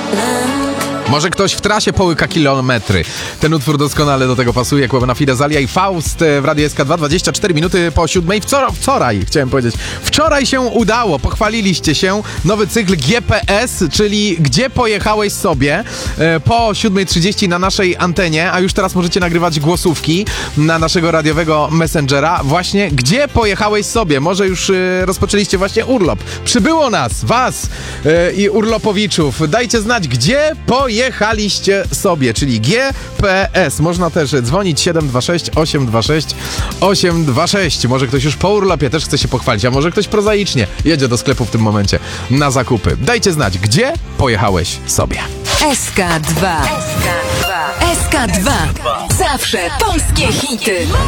Może ktoś w trasie połyka kilometry. Ten utwór doskonale do tego pasuje. Kłębna Fidezalia i Faust w Radiu SK2, 24 minuty po 7. Wczoraj, chciałem powiedzieć. Wczoraj się udało. Pochwaliliście się. Nowy cykl GPS, czyli Gdzie pojechałeś sobie, po 7:30 na naszej antenie, a już teraz możecie nagrywać głosówki na naszego radiowego Messengera. Właśnie Gdzie pojechałeś sobie. Może już rozpoczęliście właśnie urlop. Przybyło nas, was i urlopowiczów. Dajcie znać, gdzie pojechaliście sobie, czyli GPS. Można też dzwonić 726 826 826. Może ktoś już po urlopie też chce się pochwalić, a może ktoś prozaicznie jedzie do sklepu w tym momencie na zakupy. Dajcie znać, gdzie pojechałeś sobie. SK2. SK2. Zawsze polskie hity.